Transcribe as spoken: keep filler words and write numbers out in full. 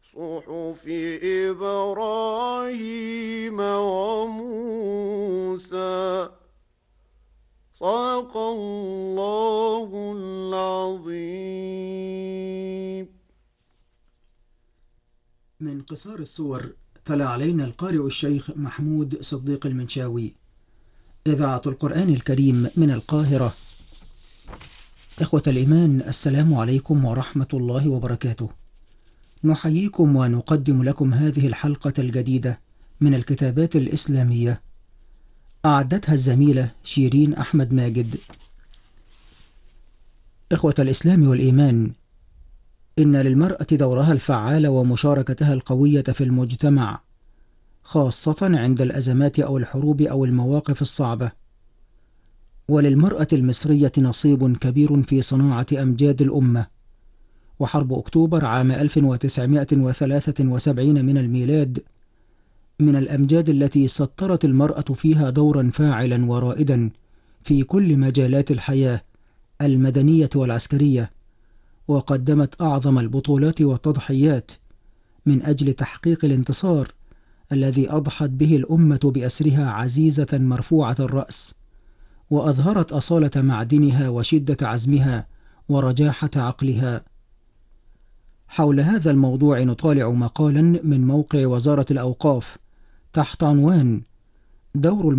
صحف إبراهيم وموسى. صدق الله العظيم. من قصار السور تلا علينا القارئ الشيخ محمود صديق المنشاوي. إذاعة القرآن الكريم من القاهرة. إخوة الإيمان، السلام عليكم ورحمة الله وبركاته. نحييكم ونقدم لكم هذه الحلقة الجديدة من الكتابات الإسلامية، أعدتها الزميلة شيرين أحمد ماجد. إخوة الإسلام والإيمان، إن للمرأة دورها الفعال ومشاركتها القوية في المجتمع، خاصة عند الأزمات أو الحروب أو المواقف الصعبة. وللمرأة المصرية نصيب كبير في صناعة أمجاد الأمة. وحرب أكتوبر عام ألف وتسعمائة وثلاثة وسبعين من الميلاد من الأمجاد التي سطرت المرأة فيها دورا فاعلا ورائدا في كل مجالات الحياة المدنية والعسكرية، وقدمت أعظم البطولات والتضحيات من أجل تحقيق الانتصار الذي أضحت به الأمة بأسرها عزيزة مرفوعة الرأس، وأظهرت أصالة معدنها وشدة عزمها ورجاحة عقلها. حول هذا الموضوع نطالع مقالا من موقع وزارة الأوقاف تحت عنوان دور